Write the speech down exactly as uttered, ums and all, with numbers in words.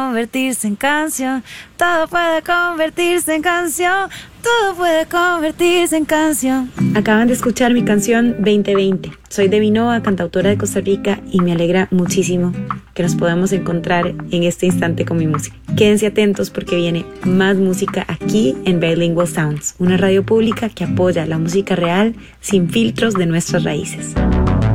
Convertirse en canción, todo puede convertirse en canción, todo puede convertirse en canción. Acaban de escuchar mi canción veinte veinte. Soy Debbie Nova, cantautora de Costa Rica, y me alegra muchísimo que nos podamos encontrar en este instante con mi música. Quédense atentos porque viene más música aquí en Bilingual Sounds, una radio pública que apoya la música real sin filtros de nuestras raíces.